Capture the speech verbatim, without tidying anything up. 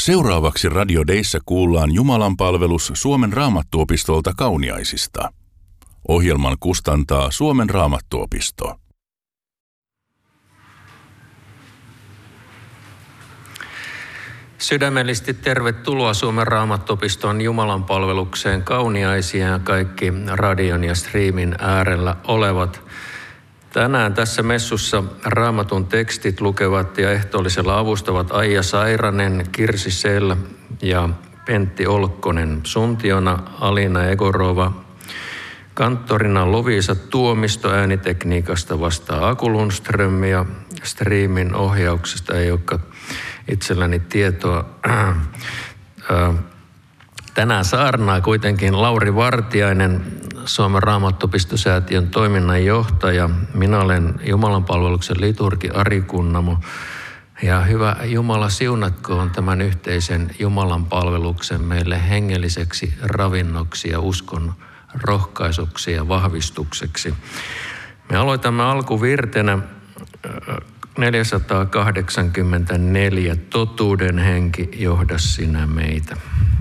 Seuraavaksi Radio Dayssä kuullaan Jumalanpalvelus Suomen Raamattuopistolta Kauniaisista. Ohjelman kustantaa Suomen Raamattuopisto. Sydämellisesti tervetuloa Suomen Raamattuopiston Jumalanpalvelukseen Kauniaisia ja kaikki radion ja striimin äärellä olevat. Tänään tässä messussa Raamatun tekstit lukevat ja ehtoollisella avustavat Aija Sairanen, Kirsi Sell ja Pentti Olkkonen. Suntiona Alina Egorova. Kanttorina Loviisa Tuomisto, äänitekniikasta vastaa Aku Lundström ja striimin ohjauksesta ei olekaan itselläni tietoa. Tänään saarnaa kuitenkin Lauri Vartiainen, Suomen Raamattuopistosäätiön toiminnanjohtaja. Minä olen Jumalanpalveluksen liturgi Ari Kunnamo. Ja hyvä Jumala siunatkoon tämän yhteisen Jumalanpalveluksen meille hengelliseksi ravinnoksi ja uskon rohkaisuksi ja vahvistukseksi. Me aloitamme alkuvirtenä neljäsataakahdeksankymmentäneljä. Totuuden henki, johda sinä meitä.